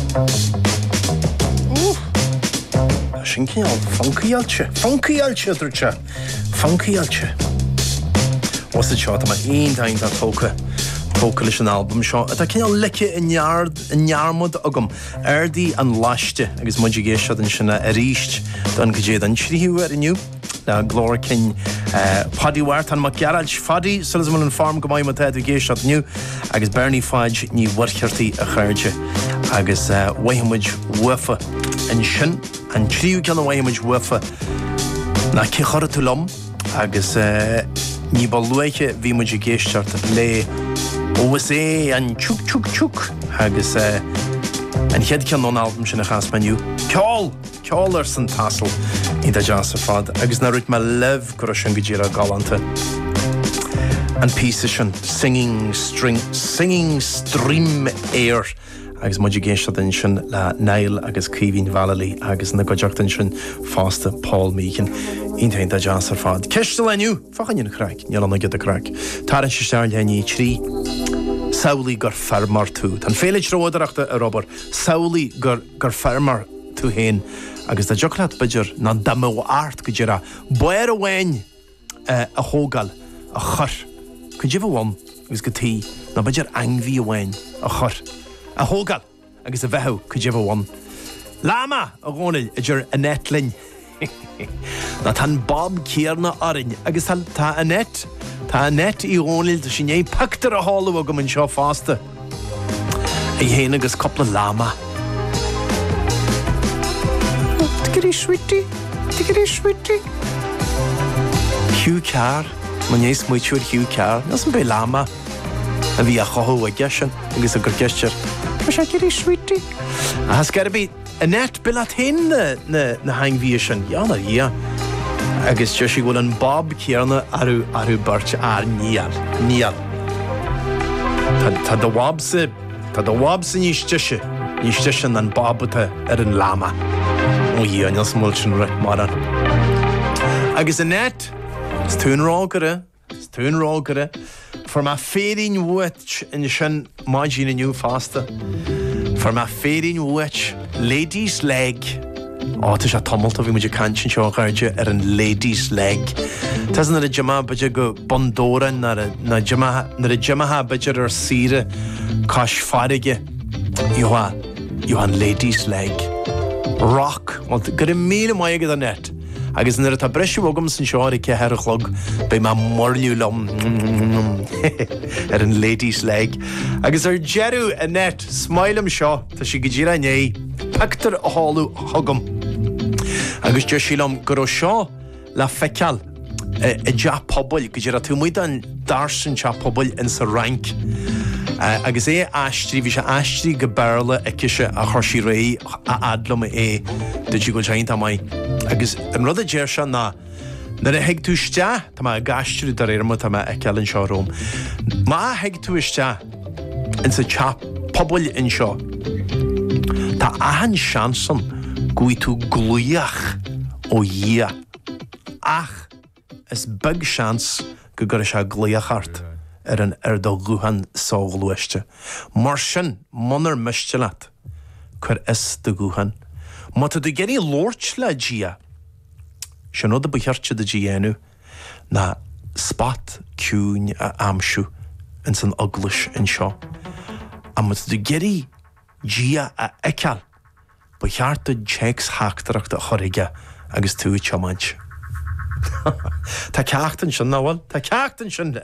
Sin cíal, funky-alche drúte. Funky-alche. Was it shot ma ein time that tóca leis an album seo. Tá cíal leice in nearmod agam airdi an laiste agus muidir géisiad an sinna a ríist don go déad an tríú inniu na glór cin Paddy Wart an mac Gerald Faddy solas man an farm go mai ma téad géisiad inniu agus Bernie Fudge ní warcheirtaí a chairde agus waimiid wafa an sin an tríú cean waimiid wafa na cichara tú lom agus ní bal luaiche bhí muidir géisiart le OSA an chuk agus an head cean an album sin a chas menu ceáil ar san tasal í da jazz fad agus na ruit me lev go sin go ddíra galanta an piece sin singing stream air agus muidir géisiad in sin le Niall agus Caoimhín Vallely agus na godeachtain sin fásta Paul Meekin íntainn da jazz fad ceiste leniu fachan in crack níl an gyd a crack tar an sisteir lení trí Saolaí gur fermar tú. Tan féile tróideachta a Robert. Saolaí gur fermar tú héin. Agus da joclaat bidger na damó art go dira. Buir a bhain a hógal a chur. Go dibh bhain agus go tí na bidger angmhí a bhain a chur. A hógal agus a bheithú go dibh bhain. Lama a gcónail a dgur a netlin. Na tan Bob Kierna arin agus tá a net. Tá net í gcónail de sin é pactar a hála agam an seo fásta. A dhéana agus coppla lama. Tigerí sweetie. Hugh Carr, man éis muitiúr Hugh Carr, nas an bé lama. A bhí a chothú a geisin agus a gur geistir. Mas a tigerí sweetie. A has gotta be a net bilat hén na hainghí sin. Iana, ia. Agus Joshi bhfuil an Bob Kierna arú bart ar níal. Tá do wabsa níos tiise an Bobbata ar an lama. Ó dhí an smúil sin reit mar an. Agus a net, is tún rágara, for ma féirín bhuait in sin maidín iniu fásta. For ma féirín bhuait Ladies Leg. Tá sé tomulta bhí muidir cantin seo gairde ar an Ladies Leg. Tás na a jama beidir go bondóra na a jamaha beidir ar síre cais farige Johan Ladies Leg. Rock, gur míle maigad a net. Agus na tá breisiú agam san seoir ce ar a chlog be má morliú lom ar an Ladies Leg. Agus ar jeru a net smailm seo tá si go ddíra né pactar a háú hagam. Agus deir sílam gur seo le feiceal a deap pobl go ddíra tú muid an darsan teap pobl in sa rank. Agus aistrí, bhí sé aistrí go bearla a ciise a chuirsí ré a adlam de dtí go teint mai. Agus an rud a déir se na a heag tú iste, tá a gaiistrí dar éirma tá a ceann seo róm. Má heag tú iste in sa teap pobl in seo. Tá ahan seansan gúi tú glúiach ó dhia. Ach, is big seans go gur se glúiach art ar an do gúhan ságluiste. Mar sin monar mistelat chur is do gúhan. Má tá du geirí lórt le dia. Sin rud a bucheirte de diaanú na spat cún a amsú in san aglis in seo. A má tá du geirí dia a eiceal buchearta checks haachtarachta choige agus tú chomaint. Tá ceachtain sin náhfuil? Tá ceachtain sin